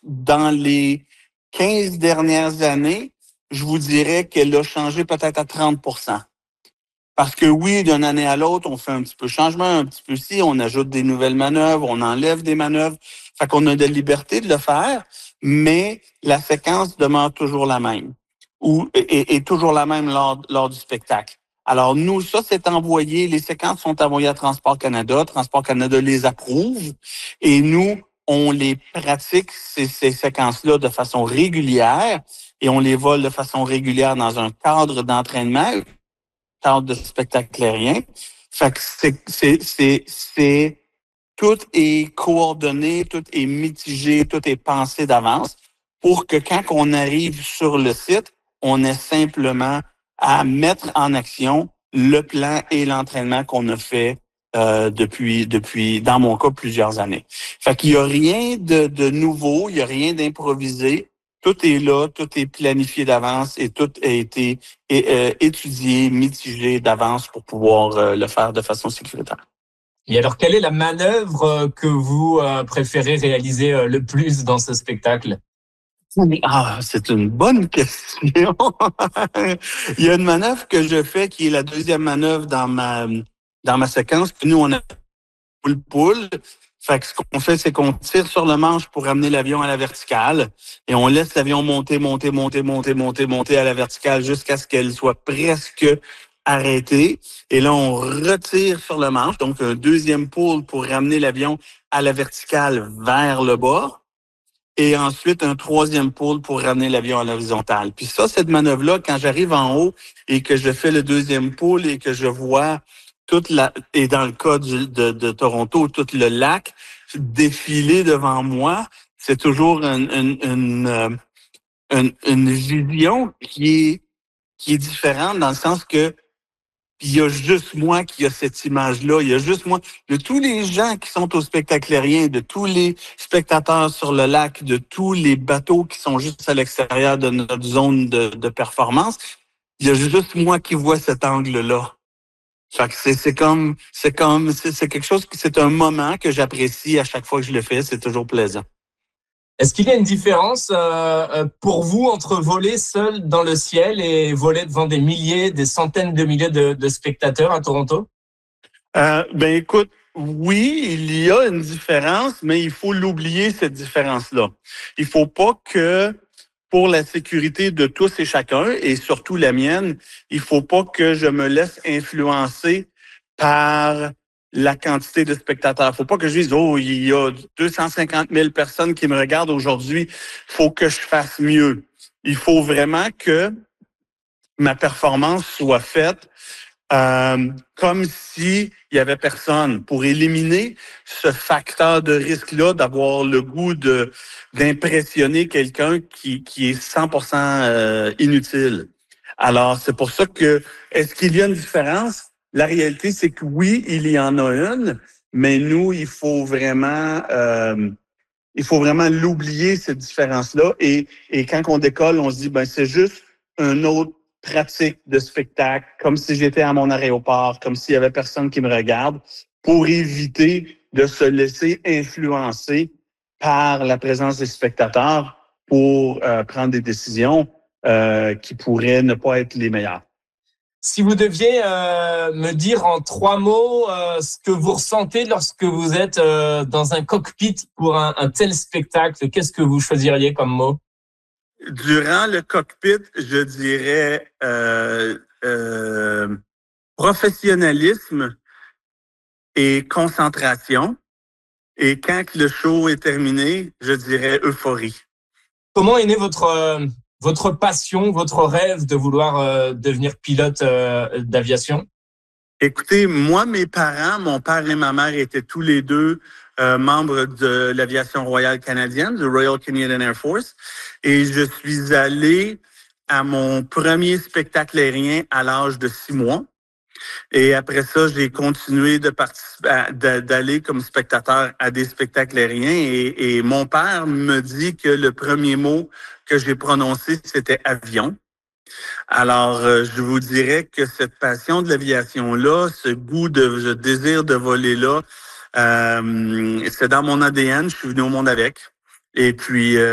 dans les 15 dernières années, je vous dirais qu'elle a changé peut-être à 30%. Parce que oui, d'une année à l'autre, on fait un petit peu de changement, un petit peu ci, on ajoute des nouvelles manœuvres, on enlève des manœuvres. Fait qu'on a de la liberté de le faire, mais la séquence demeure toujours la même. Est toujours la même lors du spectacle. Alors nous, ça, c'est envoyé, les séquences sont envoyées à Transport Canada. Transport Canada les approuve et nous, on les pratique, ces séquences-là, de façon régulière et on les vole de façon régulière dans un cadre d'entraînement, cadre de spectacle aérien. Fait que c'est tout est coordonné, tout est mitigé, tout est pensé d'avance pour que quand on arrive sur le site, on ait simplement à mettre en action le plan et l'entraînement qu'on a fait depuis, dans mon cas, plusieurs années. Fait qu'il y a rien de nouveau, il y a rien d'improvisé. Tout est là, tout est planifié d'avance et tout a été étudié, mitigé d'avance pour pouvoir le faire de façon sécuritaire. Et alors, quelle est la manœuvre que vous préférez réaliser le plus dans ce spectacle? Ah, c'est une bonne question. Il y a une manœuvre que je fais qui est la deuxième manœuvre dans ma séquence. Nous, on a poule. Fait que ce qu'on fait, c'est qu'on tire sur le manche pour ramener l'avion à la verticale et on laisse l'avion monter à la verticale jusqu'à ce qu'elle soit presque arrêtée. Et là, on retire sur le manche, donc un deuxième pull pour ramener l'avion à la verticale vers le bas. Et ensuite, un troisième pull pour ramener l'avion à l'horizontale. Puis ça, cette manœuvre-là, quand j'arrive en haut et que je fais le deuxième pull et que je vois et dans le cas de Toronto, tout le lac défiler devant moi, c'est toujours une vision qui est différente dans le sens que il y a juste moi qui a cette image-là. Il y a juste moi. De tous les gens qui sont au spectacle aérien, de tous les spectateurs sur le lac, de tous les bateaux qui sont juste à l'extérieur de notre zone de performance, il y a juste moi qui vois cet angle-là. Fait que c'est quelque chose c'est un moment que j'apprécie à chaque fois que je le fais. C'est toujours plaisant. Est-ce qu'il y a une différence pour vous entre voler seul dans le ciel et voler devant des milliers, des centaines de milliers de spectateurs à Toronto? Ben écoute, oui, il y a une différence, mais il faut l'oublier, cette différence-là. Il faut pas que, pour la sécurité de tous et chacun, et surtout la mienne, il faut pas que je me laisse influencer par la quantité de spectateurs. Faut pas que je dise, oh, il y a 250 000 personnes qui me regardent aujourd'hui, faut que je fasse mieux. Il faut vraiment que ma performance soit faite comme si il y avait personne, pour éliminer ce facteur de risque-là d'avoir le goût d'impressionner quelqu'un qui est 100% inutile. Alors, c'est pour ça que, est-ce qu'il y a une différence? La réalité, c'est que oui, il y en a une, mais nous, il faut vraiment l'oublier, cette différence-là. Et quand on décolle, on se dit, ben, c'est juste un autre pratique de spectacle, comme si j'étais à mon aéroport, comme s'il y avait personne qui me regarde, pour éviter de se laisser influencer par la présence des spectateurs pour prendre des décisions qui pourraient ne pas être les meilleures. Si vous deviez me dire en 3 mots ce que vous ressentez lorsque vous êtes dans un cockpit pour un tel spectacle, qu'est-ce que vous choisiriez comme mot? Durant le cockpit, je dirais professionnalisme et concentration. Et quand le show est terminé, je dirais euphorie. Comment est née votre passion, votre rêve de vouloir devenir pilote d'aviation? Écoutez, moi, mes parents, mon père et ma mère étaient tous les deux membres de l'aviation royale canadienne, du Royal Canadian Air Force. Et je suis allé à mon premier spectacle aérien à l'âge de 6 mois. Et après ça, j'ai continué de participer, d'aller comme spectateur à des spectacles aériens. Et mon père me dit que le premier mot que j'ai prononcé, c'était avion. Alors, je vous dirais que cette passion de l'aviation-là, ce désir de voler-là, c'est dans mon ADN. Je suis venu au monde avec. Et puis,